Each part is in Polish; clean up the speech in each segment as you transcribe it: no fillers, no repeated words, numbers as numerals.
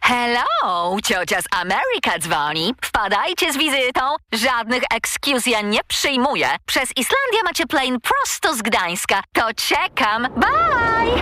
Hello, ciocia z Ameryka dzwoni. Wpadajcie z wizytą. Żadnych excuse ja nie przyjmuję. Przez Islandię macie plane prosto z Gdańska. To czekam. Bye!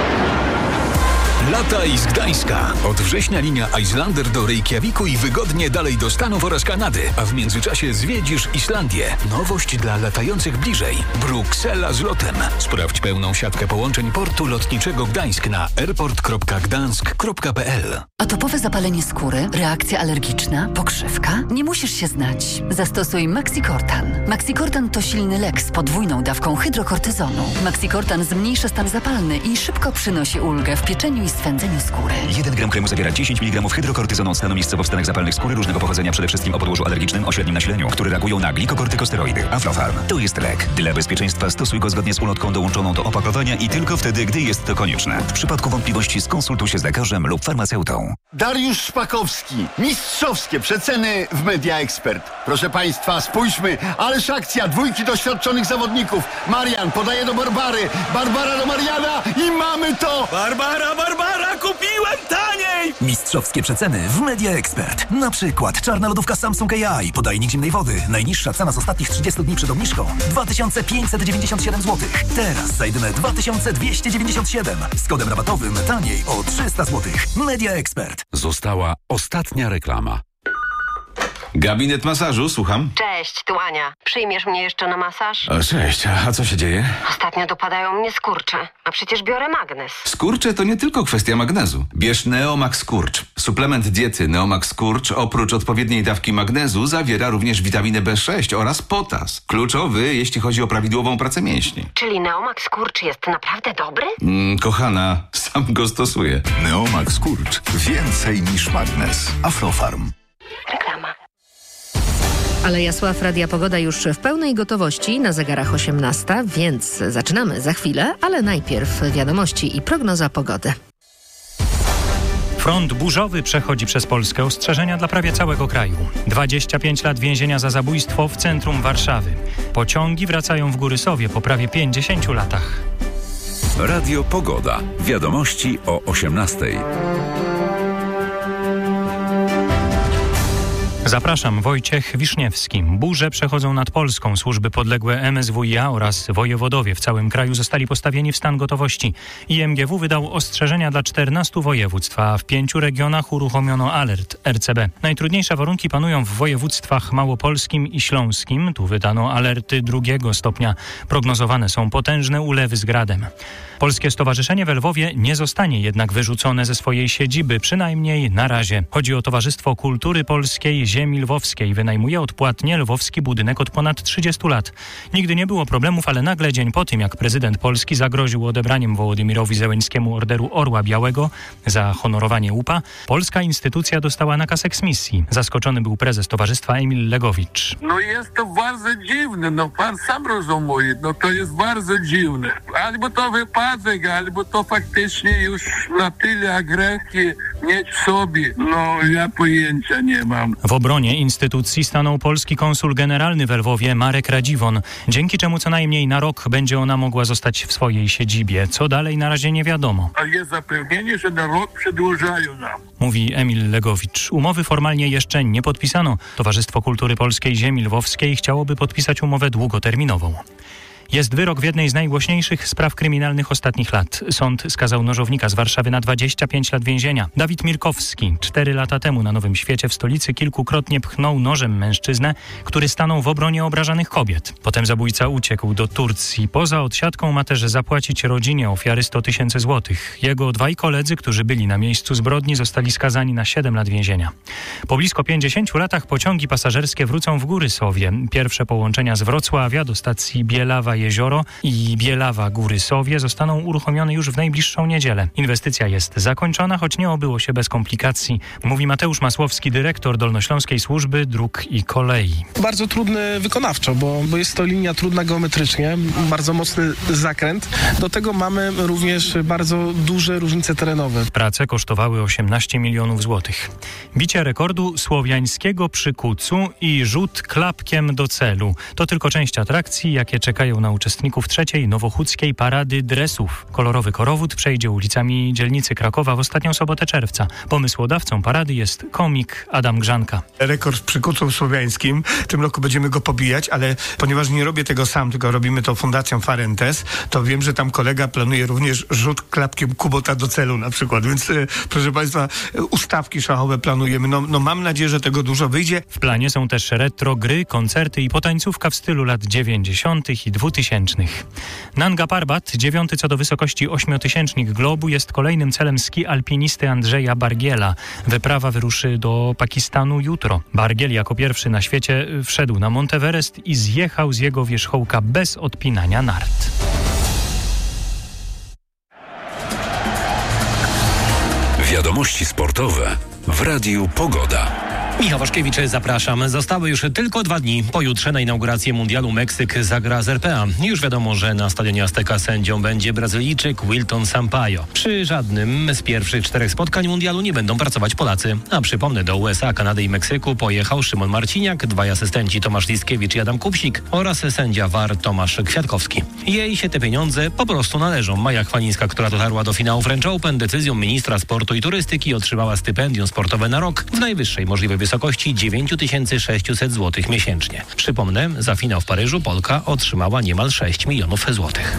Lataj z Gdańska. Od września linia Islander do Reykjaviku i wygodnie dalej do Stanów oraz Kanady. A w międzyczasie zwiedzisz Islandię. Nowość dla latających bliżej. Bruksela z lotem. Sprawdź pełną siatkę połączeń portu lotniczego Gdańsk na airport.gdańsk.pl. Atopowe zapalenie skóry, reakcja alergiczna, pokrzywka? Nie musisz się znać. Zastosuj Maxicortan. Maxicortan to silny lek z podwójną dawką hydrokortyzonu. Maxicortan zmniejsza stan zapalny i szybko przynosi ulgę w pieczeniu i swędzeniu skóry. 1 gram kremu zawiera 10 mg hydrokortyzonu od stanu miejscowo w stanach zapalnych skóry różnego pochodzenia, przede wszystkim o podłożu alergicznym o średnim nasileniu, które reagują na glikokortykosteroidy. Aflofarm to jest lek. Dla bezpieczeństwa stosuj go zgodnie z ulotką dołączoną do opakowania i tylko wtedy, gdy jest to konieczne. W przypadku wątpliwości skonsultuj się z lekarzem lub farmaceutą. Dariusz Szpakowski. Mistrzowskie przeceny w Media Expert. Proszę Państwa, spójrzmy, ależ akcja, dwójki doświadczonych zawodników. Marian podaje do Barbary, Barbara do Mariana i mamy to! Barbara, kupiłem taniej! Mistrzowskie przeceny w Media Expert. Na przykład czarna lodówka Samsung AI, podajnik zimnej wody. Najniższa cena z ostatnich 30 dni przed obniżką 2597 zł. Teraz za jedyne 2297. Z kodem rabatowym taniej o 300 zł. Media Expert. Została ostatnia reklama. Gabinet masażu, słucham. Cześć, tu Ania. Przyjmiesz mnie jeszcze na masaż? Cześć, a co się dzieje? Ostatnio dopadają mnie skurcze, a przecież biorę magnes. Skurcze to nie tylko kwestia magnezu. Bierz Neomax Skurcz. Suplement diety Neomax Skurcz oprócz odpowiedniej dawki magnezu zawiera również witaminę B6 oraz potas. Kluczowy, jeśli chodzi o prawidłową pracę mięśni. Czyli Neomax Skurcz jest naprawdę dobry? Kochana, sam go stosuję. Neomax Skurcz. Więcej niż magnes. Aflofarm. Reklama. Ale Jasław, Radia Pogoda już w pełnej gotowości, na zegarach 18, więc zaczynamy za chwilę, ale najpierw wiadomości i prognoza pogody. Front burzowy przechodzi przez Polskę, ostrzeżenia dla prawie całego kraju. 25 lat więzienia za zabójstwo w centrum Warszawy. Pociągi wracają w Górysowie po prawie 50 latach. Radio Pogoda. Wiadomości o 18:00. Zapraszam, Wojciech Wiszniewski. Burze przechodzą nad Polską. Służby podległe MSWiA oraz wojewodowie w całym kraju zostali postawieni w stan gotowości. IMGW wydał ostrzeżenia dla 14 województw, a w 5 regionach uruchomiono alert RCB. Najtrudniejsze warunki panują w województwach małopolskim i śląskim. Tu wydano alerty 2 stopnia. Prognozowane są potężne ulewy z gradem. Polskie Stowarzyszenie w Lwowie nie zostanie jednak wyrzucone ze swojej siedziby, przynajmniej na razie. Chodzi o Towarzystwo Kultury Polskiej Ziemi Lwowskiej. Wynajmuje odpłatnie lwowski budynek od ponad 30 lat. Nigdy nie było problemów, ale nagle dzień po tym, jak prezydent Polski zagroził odebraniem Wołodymirowi Zełenskiemu Orderu Orła Białego za honorowanie łupa, polska instytucja dostała nakaz eksmisji. Zaskoczony był prezes towarzystwa Emil Legowicz. Jest to bardzo dziwne, pan sam rozumie, to jest bardzo dziwne. Albo to wypadek, albo to faktycznie już na tyle agresji mieć w sobie, ja pojęcia nie mam. W obronie instytucji stanął polski konsul generalny w Lwowie Marek Radziwon, dzięki czemu co najmniej na rok będzie ona mogła zostać w swojej siedzibie. Co dalej na razie nie wiadomo. A jest zapewnienie, że na rok przedłużają nam. Mówi Emil Legowicz. Umowy formalnie jeszcze nie podpisano. Towarzystwo Kultury Polskiej Ziemi Lwowskiej chciałoby podpisać umowę długoterminową. Jest wyrok w jednej z najgłośniejszych spraw kryminalnych ostatnich lat. Sąd skazał nożownika z Warszawy na 25 lat więzienia. Dawid Mirkowski 4 lata temu na Nowym Świecie w stolicy kilkukrotnie pchnął nożem mężczyznę, który stanął w obronie obrażanych kobiet. Potem zabójca uciekł do Turcji. Poza odsiadką ma też zapłacić rodzinie ofiary 100 000 złotych. Jego 2 koledzy, którzy byli na miejscu zbrodni, zostali skazani na 7 lat więzienia. Po blisko 50 latach pociągi pasażerskie wrócą w Górysowie. Pierwsze połączenia z Wrocławia do stacji Bielawa-Jezioro i Bielawa-Górysowie zostaną uruchomione już w najbliższą niedzielę. Inwestycja jest zakończona, choć nie obyło się bez komplikacji, mówi Mateusz Masłowski, dyrektor Dolnośląskiej Służby Dróg i Kolei. Bardzo trudny wykonawczo, bo jest to linia trudna geometrycznie, bardzo mocny zakręt. Do tego mamy również bardzo duże różnice terenowe. Prace kosztowały 18 milionów złotych. Bicie rekordu słowiańskiego przy Kucu i rzut klapkiem do celu. To tylko część atrakcji, jakie czekają na na uczestników trzeciej nowochódzkiej parady dresów. Kolorowy korowód przejdzie ulicami dzielnicy Krakowa w ostatnią sobotę czerwca. Pomysłodawcą parady jest komik Adam Grzanka. Rekord przy kucu słowiańskim. W tym roku będziemy go pobijać, ale ponieważ nie robię tego sam, tylko robimy to Fundacją Farentes, to wiem, że tam kolega planuje również rzut klapkiem Kubota do celu na przykład. Więc proszę Państwa, ustawki szachowe planujemy. No mam nadzieję, że tego dużo wyjdzie. W planie są też retro gry, koncerty i potańcówka w stylu lat 90. i 2000. Nanga Parbat, 9. co do wysokości 8-tysięcznik globu, jest kolejnym celem ski alpinisty Andrzeja Bargiela. Wyprawa wyruszy do Pakistanu jutro. Bargiel jako pierwszy na świecie wszedł na Monteverest i zjechał z jego wierzchołka bez odpinania nart. Wiadomości sportowe w Radiu Pogoda. Michał Waszkiewicz, zapraszam. Zostały już tylko 2 dni. Pojutrze na inaugurację mundialu Meksyk zagra z RPA. Już wiadomo, że na stadionie Azteca sędzią będzie Brazylijczyk Wilton Sampaio. Przy żadnym z pierwszych 4 spotkań mundialu nie będą pracować Polacy. A przypomnę, do USA, Kanady i Meksyku pojechał Szymon Marciniak, 2 asystenci Tomasz Liskiewicz i Adam Kupsik oraz sędzia VAR Tomasz Kwiatkowski. Jej się te pieniądze po prostu należą. Maja Chwalińska, która dotarła do finału French Open, decyzją ministra sportu i turystyki otrzymała stypendium sportowe na rok w najwyższej możliwej wysokości 9600 zł miesięcznie. Przypomnę, za finał w Paryżu Polka otrzymała niemal 6 milionów złotych.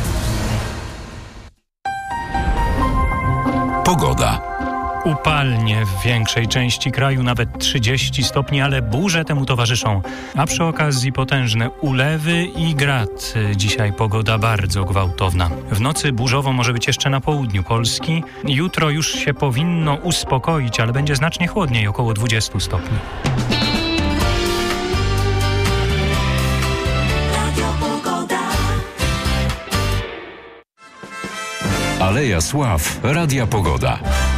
Pogoda. Upalnie w większej części kraju, nawet 30 stopni, ale burze temu towarzyszą. A przy okazji potężne ulewy i grad. Dzisiaj pogoda bardzo gwałtowna. W nocy burzowo może być jeszcze na południu Polski. Jutro już się powinno uspokoić, ale będzie znacznie chłodniej, około 20 stopni. Aleja Sław, Radia Pogoda.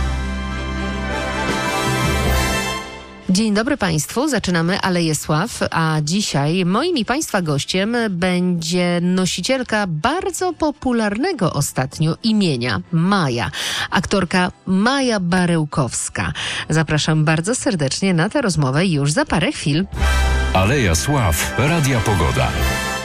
Dzień dobry Państwu, zaczynamy Aleję Sław, a dzisiaj moim i Państwa gościem będzie nosicielka bardzo popularnego ostatnio imienia Maja, aktorka Maja Barełkowska. Zapraszam bardzo serdecznie na tę rozmowę już za parę chwil. Aleja Sław, Radia Pogoda.